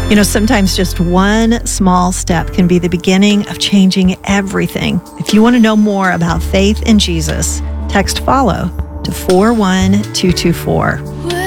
You know, sometimes just one small step can be the beginning of changing everything. If you want to know more about faith in Jesus, text FOLLOW to 41224.